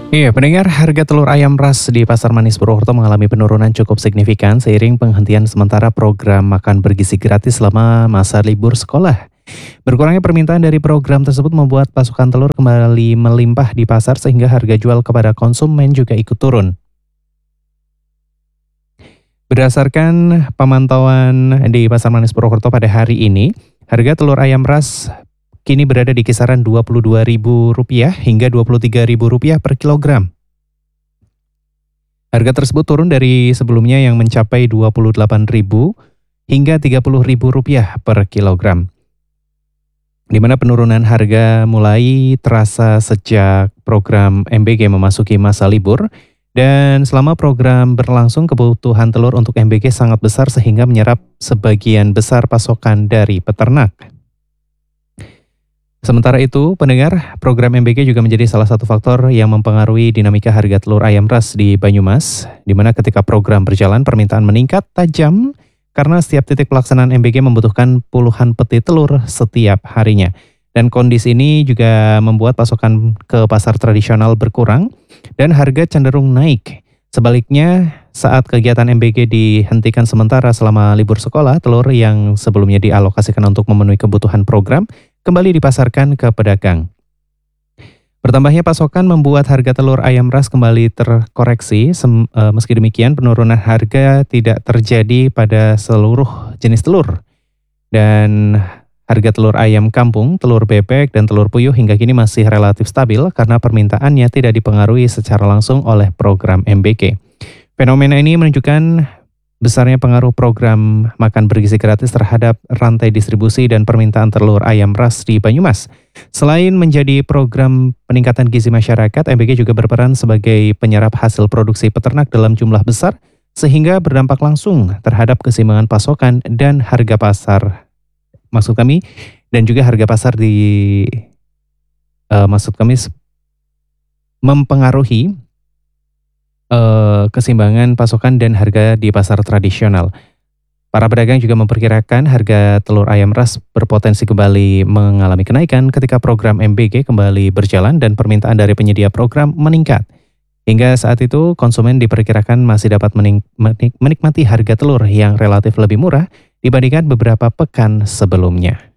Iya, pendengar, harga telur ayam ras di Pasar Manis Purwokerto mengalami penurunan cukup signifikan seiring penghentian sementara program makan bergizi gratis selama masa libur sekolah. Berkurangnya permintaan dari program tersebut membuat pasokan telur kembali melimpah di pasar sehingga harga jual kepada konsumen juga ikut turun. Berdasarkan pemantauan di Pasar Manis Purwokerto pada hari ini, harga telur ayam ras kini berada di kisaran Rp22.000 hingga Rp23.000 per kilogram. Harga tersebut turun dari sebelumnya yang mencapai Rp28.000 hingga Rp30.000 per kilogram. Di mana penurunan harga mulai terasa sejak program MBG memasuki masa libur, dan selama program berlangsung kebutuhan telur untuk MBG sangat besar sehingga menyerap sebagian besar pasokan dari peternak. Sementara itu, pendengar, program MBG juga menjadi salah satu faktor yang mempengaruhi dinamika harga telur ayam ras di Banyumas, di mana ketika program berjalan permintaan meningkat tajam karena setiap titik pelaksanaan MBG membutuhkan puluhan peti telur setiap harinya. Dan kondisi ini juga membuat pasokan ke pasar tradisional berkurang dan harga cenderung naik. Sebaliknya, saat kegiatan MBG dihentikan sementara selama libur sekolah, telur yang sebelumnya dialokasikan untuk memenuhi kebutuhan program kembali dipasarkan ke pedagang. Bertambahnya pasokan membuat harga telur ayam ras kembali terkoreksi. Meski demikian, penurunan harga tidak terjadi pada seluruh jenis telur. Dan harga telur ayam kampung, telur bebek, dan telur puyuh hingga kini masih relatif stabil karena permintaannya tidak dipengaruhi secara langsung oleh program MBG. Fenomena ini menunjukkan besarnya pengaruh program makan bergizi gratis terhadap rantai distribusi dan permintaan telur ayam ras di Banyumas. Selain menjadi program peningkatan gizi masyarakat, MBG juga berperan sebagai penyerap hasil produksi peternak dalam jumlah besar sehingga berdampak langsung terhadap keseimbangan pasokan dan harga pasar. Maksud kami, dan juga harga pasar mempengaruhi keseimbangan pasokan dan harga di pasar tradisional. Para pedagang juga memperkirakan harga telur ayam ras berpotensi kembali mengalami kenaikan ketika program MBG kembali berjalan dan permintaan dari penyedia program meningkat. Hingga saat itu, konsumen diperkirakan masih dapat menikmati harga telur yang relatif lebih murah dibandingkan beberapa pekan sebelumnya.